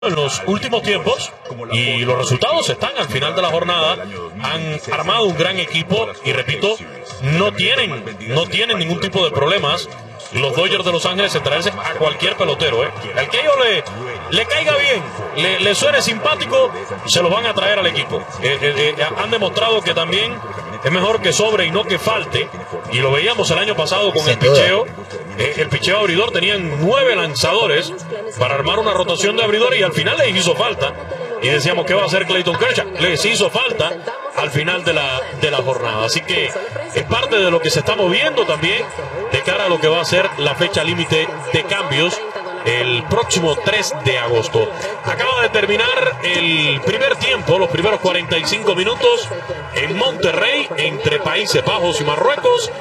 en los últimos tiempos y los resultados están al final de la jornada. Han armado un gran equipo y repito, no tienen ningún tipo de problemas los Dodgers de Los Ángeles en traerse a cualquier pelotero, al que ellos le caiga bien, le suene simpático, se lo van a traer al equipo. Han demostrado que también es mejor que sobre y no que falte, y lo veíamos el año pasado con el picheo. El picheo abridor, tenían 9 lanzadores para armar una rotación de abridor y al final les hizo falta. Y decíamos, ¿qué va a hacer Clayton Kershaw? Les hizo falta al final de la jornada. Así que es parte de lo que se está moviendo también de cara a lo que va a ser la fecha límite de cambios el próximo 3 de agosto. Acaba de terminar el primer tiempo, los primeros 45 minutos en Monterrey, entre Países Bajos y Marruecos.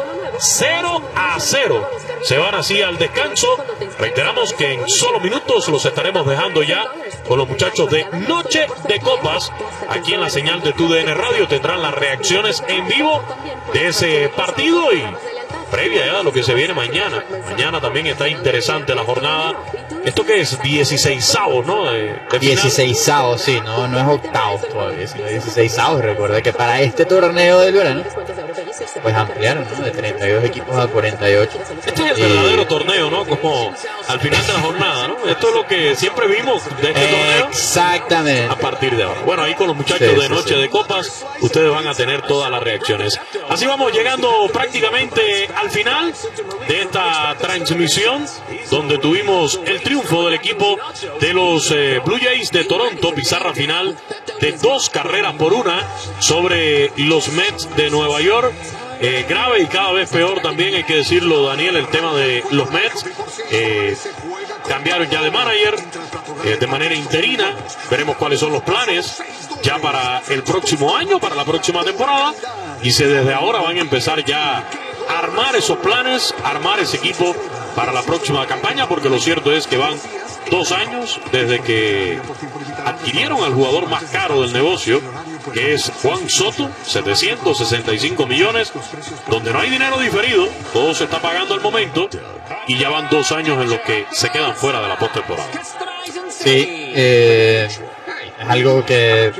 0-0. Se van así al descanso. Reiteramos que en solo minutos los estaremos dejando ya con los muchachos de Noche de Copas. Aquí en la señal de TUDN Radio tendrán las reacciones en vivo de ese partido y previa ya a lo que se viene mañana. Mañana también está interesante la jornada. ¿Esto qué es? 16avos, ¿no? 16avos, sí, no es octavos todavía, sino 16avos. Recuerda que para este torneo del verano pues ampliaron, ¿no? De 32 equipos a 48. Este es el verdadero torneo, ¿no? Como al final de la jornada, ¿no? Esto es lo que siempre vimos de este torneo. Exactamente. A partir de ahora. Bueno, ahí con los muchachos de Noche de Copas, ustedes van a tener todas las reacciones. Así vamos llegando prácticamente al final de esta transmisión, donde tuvimos el triunfo del equipo de los Blue Jays de Toronto, pizarra final de 2-1 sobre los Mets de Nueva York. Grave y cada vez peor también, hay que decirlo, Daniel, el tema de los Mets. Cambiaron ya de manager de manera interina. Veremos cuáles son los planes ya para el próximo año, para la próxima temporada. Y desde ahora van a empezar ya a armar esos planes, armar ese equipo para la próxima campaña, porque lo cierto es que van 2 años desde que adquirieron al jugador más caro del negocio, que es Juan Soto, 765 millones, donde no hay dinero diferido, todo se está pagando al momento, y ya van 2 años en los que se quedan fuera de la postemporada. Sí, es algo que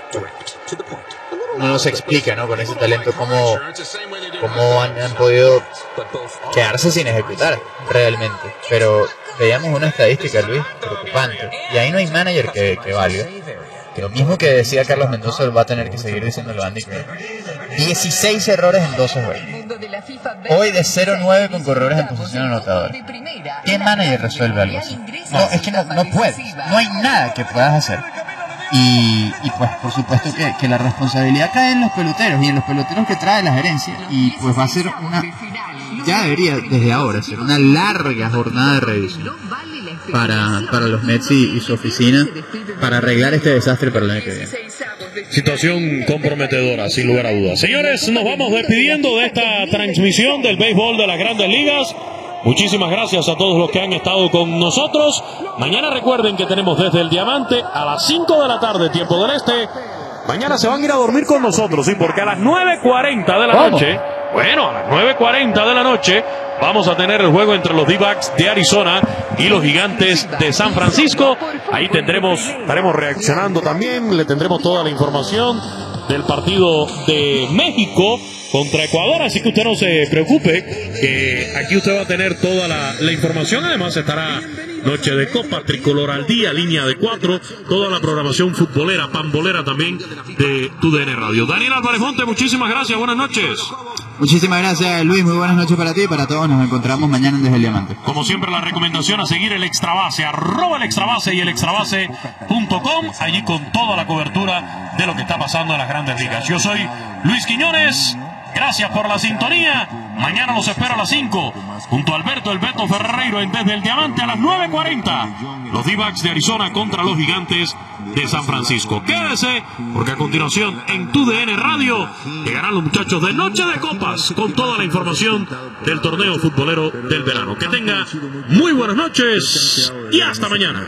no se explica, ¿no? Con ese talento, cómo han podido quedarse sin ejecutar realmente. Pero veíamos una estadística, Luis, preocupante, y ahí no hay manager que valga. Lo mismo que decía Carlos Mendoza, va a tener que seguir diciéndolo, Andy, que 16 errores en 12 juegos. Hoy de 0-9 con corredores en posición anotadora. ¿Qué manager resuelve algo así? No, es que no puedes. No hay nada que puedas hacer. Y pues por supuesto que la responsabilidad cae en los peloteros y en los peloteros que trae la gerencia. Y pues va a ser ya debería desde ahora ser una larga jornada de revisión para los Mets y su oficina, para arreglar este desastre para el año que viene. Situación comprometedora, sin lugar a dudas. Señores, nos vamos despidiendo de esta transmisión del béisbol de las Grandes Ligas. Muchísimas gracias a todos los que han estado con nosotros. Mañana recuerden que tenemos desde el Diamante a las 5 de la tarde, tiempo del este. Mañana se van a ir a dormir con nosotros, ¿sí? Porque a las 9:40 de la noche, bueno, a las 9:40 de la noche, vamos a tener el juego entre los D-Backs de Arizona y los Gigantes de San Francisco. Ahí estaremos reaccionando también, le tendremos toda la información del partido de México contra Ecuador, así que usted no se preocupe, que aquí usted va a tener toda la información. Además estará Noche de Copa, Tricolor al Día, Línea de 4, toda la programación futbolera, pambolera también de TUDN Radio. Daniel Álvarez Monte, muchísimas gracias, buenas noches. Muchísimas gracias, Luis, muy buenas noches para ti y para todos. Nos encontramos mañana Desde el Diamante. Como siempre, la recomendación a seguir el Extrabase, @el Extrabase y el extrabase.com, allí con toda la cobertura de lo que está pasando en las Grandes Ligas. Yo soy Luis Quiñones. Gracias por la sintonía. Mañana los espero a las 5 junto a Alberto El Beto Ferreiro en Desde el Diamante a las 9:40. Los D-Backs de Arizona contra los Gigantes de San Francisco. Quédese, porque a continuación en TUDN Radio llegarán los muchachos de Noche de Copas con toda la información del torneo futbolero del verano. Que tenga muy buenas noches y hasta mañana.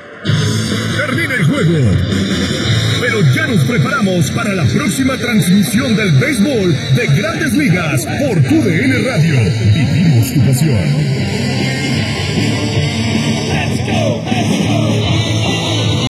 Termina el juego, pero ya nos preparamos para la próxima transmisión del béisbol de Grandes Ligas por TUDN Radio. Vivimos tu pasión.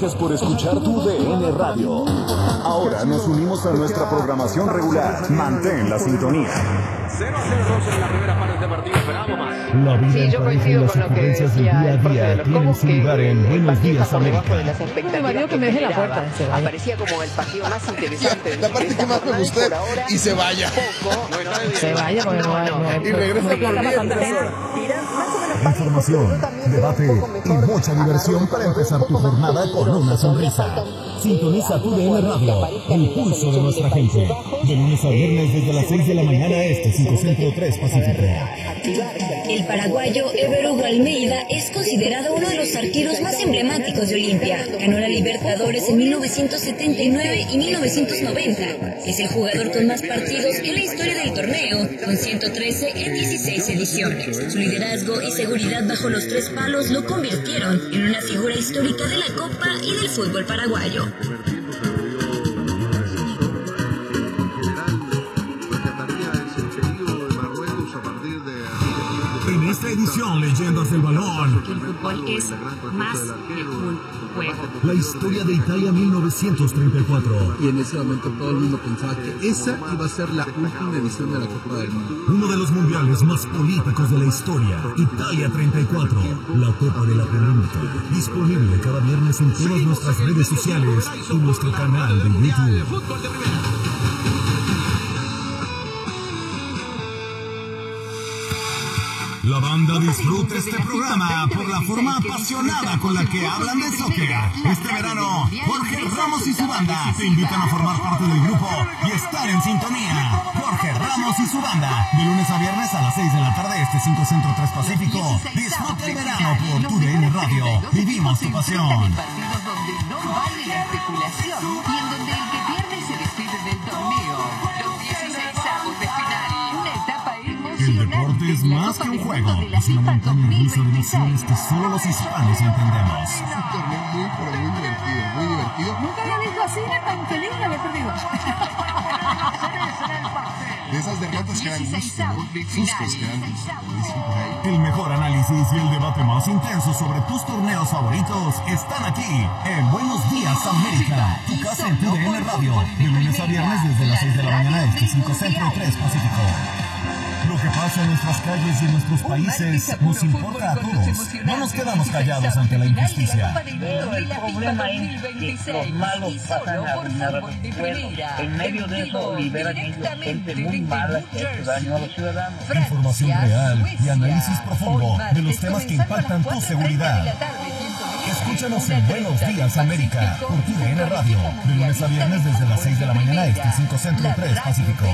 Gracias por escuchar tu DN Radio. Ahora nos unimos a nuestra programación regular. Mantén la sintonía. 0-0 en la primera parte de este partido, esperamos más. La vida en pareja y las ocurrencias del día a día tienen su lugar en Buenos Días América. Que me deje la puerta. Aparecía como el partido más interesante. La parte que más me gustó y se vaya. Se vaya porque no Y regresa por 10 horas. Información, debate y mucha diversión para empezar tu jornada con una sonrisa. Sintoniza tu DN Radio, el pulso de nuestra gente. De lunes a viernes desde las 6 de la mañana este, 5 Centro 3 Pacífico. El paraguayo Ever Hugo Almeida es considerado uno de los arqueros más emblemáticos de Olimpia. Ganó la Libertadores en 1979 y 1990. Es el jugador con más partidos en la historia del torneo, con 113 en 16 ediciones. Su liderazgo y seguridad bajo los tres palos lo convirtieron en una figura histórica de la Copa y del fútbol paraguayo. En esta edición, Leyendas del Balón, El fútbol es más que un juego. la historia de Italia 1934. Y en ese momento todo el mundo pensaba que esa iba a ser la última edición de la Copa del Mundo. Uno de los mundiales más políticos de la historia, Italia 34, la Copa de la Polémica. Disponible cada viernes en todas nuestras redes sociales y nuestro canal de YouTube. La banda disfruta este programa por la forma apasionada con la que hablan de soccer. Este verano, Jorge Ramos y su banda te invitan a formar parte del grupo y estar en sintonía. Jorge Ramos y su banda, de lunes a viernes a las 6 de la tarde, este 5 Centro 3 Pacífico. Disfruta el verano por tu DN Radio. Vivimos tu pasión. Partidos donde no vale la especulación y en donde el que pierde se despide del torneo. Los 16avos de final. Una etapa El deporte es más que un juego, es una montaña rusa de emociones que solo los hispanos entendemos. Es un torneo muy, pero muy divertido, muy divertido. Nunca había visto así, tan feliz que había perdido. De esas derrotas que dan gusto, ¿no? Sustos que dan gusto, como dicen por ahí. El mejor análisis y el debate más intenso sobre tus torneos favoritos están aquí en Buenos Días América, tu casa en tu DN Radio, de lunes a viernes desde las 6 de la mañana este 5 Centro 3 Pacífico. Lo que pasa en nuestras calles y en nuestros países nos importa a todos. No nos quedamos callados ante la injusticia. El problema es que los malos pasan a arruinar a los buenos. En medio de eso liberan ellos gente muy mala que hace daño a los ciudadanos. Información real y análisis profundo de los temas que impactan tu seguridad. Escúchanos en Buenos Días América por tu DN Radio, de lunes a viernes desde las 6 de la mañana este 5 Centro 3 Pacífico.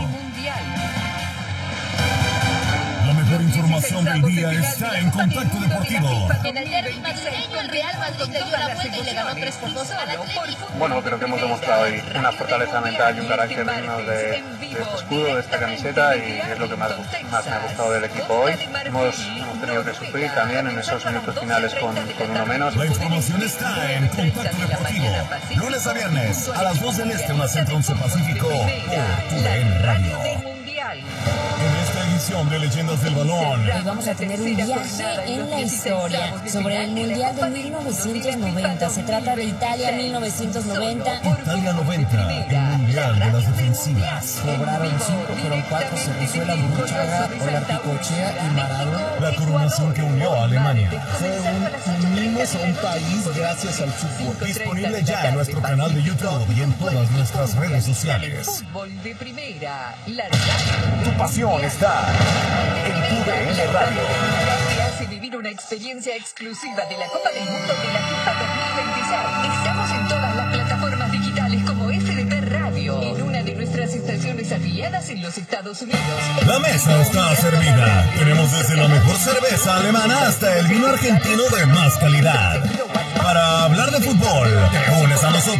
La mejor información del día está en Contacto Deportivo. En el derbi madrileño, el Real Madrid le dio la vuelta y le ganó 3-2 al Atlético. Bueno, creo que hemos demostrado hoy una fortaleza mental y un carácter digno de este escudo, de esta camiseta, y es lo que más me ha gustado del equipo hoy. Hemos tenido que sufrir también en esos minutos finales con uno menos. La información está en Contacto Deportivo, lunes a viernes a las 2 del Este, 1 Centro 11 Pacífico, por tu DN Radio. En esta edición de Leyendas del Balón, Hoy vamos a tener un viaje en la historia sobre el Mundial de 1990. Se trata de Italia 1990. Italia 90, el Mundial de las Defensivas. Cobraron 5, fueron 4, Cerrizuela, Burruchaga, Olarticochea y Maradona. La coronación que unió a Alemania. Unimos a un país gracias al fútbol. Disponible ya en nuestro canal de YouTube y en todas nuestras redes sociales. fútbol de primera. La Tu pasión está en tu DN Radio. te hace vivir una experiencia exclusiva de la Copa del Mundo de la FIFA 2026. Estamos en todas las plataformas digitales como FDP Radio, en una de nuestras estaciones afiliadas en los Estados Unidos. La mesa está servida. Tenemos desde la mejor cerveza alemana hasta el vino argentino de más calidad. Para hablar de fútbol, te unes a nosotros